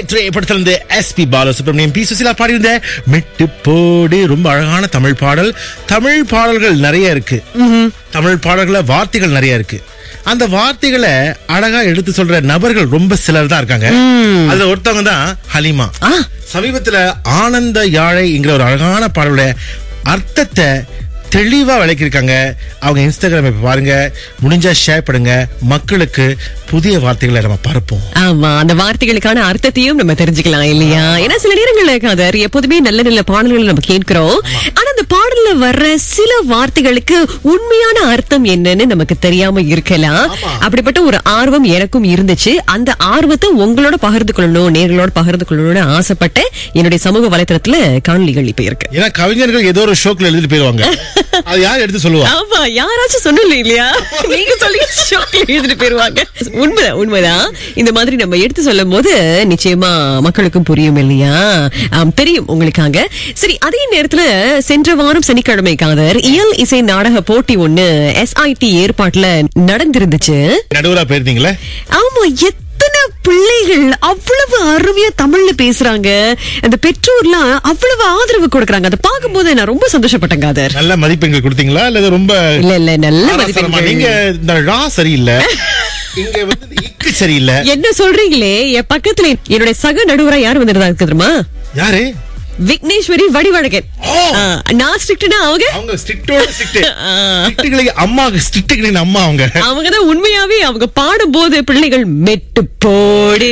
திரைப்படத்திலிருந்து SP Balasubramaniam, B Susheela பாடியிருந்த மெட்டு போடு ரொம்ப அழகான தமிழ் பாடல். தமிழ் பாடல்கள் நிறைய இருக்கு. தமிழ் பாடல்கள வார்த்தைகள் நிறைய இருக்கு. அந்த வார்த்தைகளை அழகா எடுத்து சொல்ற நபர்கள் ரொம்ப சிலர் தான் இருக்காங்க. அதுல ஒருத்தவங்க தான் ஹலிமா. சமீபத்துல ஆனந்த யாழைங்கிற ஒரு அழகான பாடலுடைய அர்த்தத்தை தெளிவா விளக்கிருக்காங்க. அவங்க இன்ஸ்டாகிராம் பாருங்க, முடிஞ்சா ஷேர் பண்ணுங்க. மக்களுக்கு புதிய வார்த்தைகளை நம்ம பரப்போம். ஆமா, அந்த வார்த்தைகளுக்கான அர்த்தத்தையும் நம்ம தெரிஞ்சுக்கலாம் இல்லையா? ஏன்னா சில நேரங்கள்ல காதர் எப்போதுமே நல்ல நல்ல பாடல்களை நம்ம கேட்கிறோம். ஆனா அந்த பாடல்ல வர்ற சில வார்த்தைகளுக்கு உண்மையான அர்த்தம் என்னன்னு நமக்கு தெரியாம இருக்கலாம். அப்படிப்பட்ட ஒரு ஆர்வம் எனக்கும் இருந்துச்சு. அந்த ஆர்வத்தை உங்களோட பகிர்ந்து கொள்ளணும், நேர்களோட பகிர்ந்து கொள்ளணும்னு ஆசைப்பட்டு என்னுடைய சமூக வலைத்தளத்துல காணொலிகள் இப்ப இருக்கு. ஏன்னா கவிஞர்கள் ஏதோ ஒரு ஷோக்ல எழுதிட்டு போயிருவாங்க. அது யார் எடுத்து சொல்லுவா? ஆமா, யாராச்சும் சொல்லல இல்லையா? நீங்க சொல்லி ஷோக்ல எழுதிட்டு போயிருவாங்க. உண்மைதான். இந்த மாதிரி நம்ம எடுத்து சொல்லும் போது நிச்சயமா மக்களுக்கும் புரியும் இல்லையா? தெரியும் உங்களுக்காக. சரி, அதே நேரத்துல சென்ற வாரம் சனிக்கிழமை காதர் இயல் இசை நாடக போட்டி ஒண்ணு SIT ஏற்பாட்டுல நடந்திருந்துச்சு. நடுவரா போயிருந்தீங்களா? ஆமா, எத்தனை பிள்ளைகள் அவ்வளவு அருமையா தமிழ்ல பேசுறாங்க. அந்த பெற்றோர்லாம் அவ்வளவு ஆதரவு கொடுக்கறாங்க. அதை பார்க்கும்போது நான் ரொம்ப சந்தோஷப்பட்டேன் காதர். நல்ல மதிப்பெண்கள் கொடுத்தீங்களா? இல்ல ரொம்ப இல்ல நல்ல மதிப்பெண்கள். நீங்க இந்த ரா சரியில்லை, இங்க வந்து இக்கு சரியில்லை என்ன சொல்றீங்களே? என் பக்கத்துல என்னுடைய சக நடுவரா யார் வந்திருந்தா தெரியுமா? யாரு? விக்னேஸ்வரி வடிவழகன். நான் ஸ்ட்ரிக்ட்னா அவங்க ஸ்ட்ரிக்ட்டோட ஸ்ட்ரிக்ட். அம்மா ஸ்ட்ரிக்ட் அம்மா அவங்க தான் உண்மையாவே அவங்க பாடும்போது பிள்ளைகள் மெட்டு போடு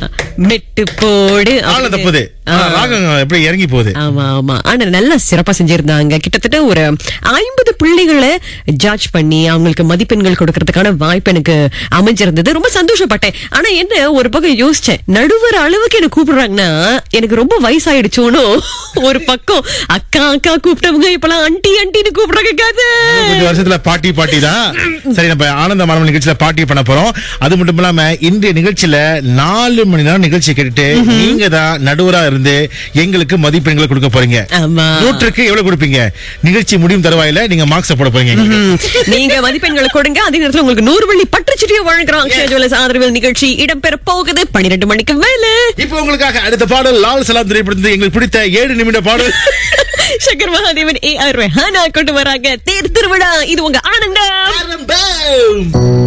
மெட்டு போடு தப்புது ராகம் எப்படி இறங்கி போகுது. ஆமா ஆமா, ஆனா நல்லா சிறப்பா செஞ்சிருந்தாங்க. கிட்டத்தட்ட ஒரு 50 பிள்ளைகளை ஜட்ஜ் பண்ணி அவங்களுக்கு மதிப்பெண்கள் கொடுக்கறதுக்கான வாய்ப்பு எனக்கு அமைஞ்சிருந்தது. ரொம்ப சந்தோஷப்பட்டேன். ஆனா என்ன ஒரு பக்கம் யோசிச்சேன், நடுவர் அளவுக்கு என்ன கூப்பிடுறாங்கன்னா எனக்கு ரொம்ப வயசாயிடுச்சோனோ. ஒரு பக்கம் அக்கா அக்கா கூப்பிட்டவங்க இப்பெல்லாம் அண்டி அண்டின்னு கூப்பிடுறாங்க. கொஞ்சம் வருஷத்துல பாட்டி பாட்டி தான். சரி, நம்ம ஆனந்த மாணவன் நிகழ்ச்சியில பாட்டி பண்ண போறோம். அது மட்டும் இல்லாம இன்றைய நிகழ்ச்சியில 4 மணி நேரம் நிகழ்ச்சி கேட்டுட்டு நீங்க தான் நடுவரா இருந்து எங்களுக்கு மதிப்பெண்களை கொடுக்க போறீங்க. 100க்கு எவ்வளவு கொடுப்பீங்க? நிகழ்ச்சி முடியும் தருவாயில நீங்க மார்க்ஸ் போட போறீங்க. நீங்க மதிப்பெண்களை கொடுங்க. அதே நேரத்தில் உங்களுக்கு 100 வெள்ளி பட்டுச்சீட்டியை வழங்குறாங்க. ஆதரவில் நிகழ்ச்சி இடம்பெற போகுது 12 மணிக்கு மேல. இப்போ உங்களுக்காக அடுத்த பாடல் லால் சலாம் திரைப்படத்தில் எங்களுக்கு பிடித்த 7 நிமிட பாடல் சங்கர் மகாதேவன் AR ரெஹானா கொண்டு வராங்க. தேர் திருவிழா. இது உங்க ஆனந்தம்.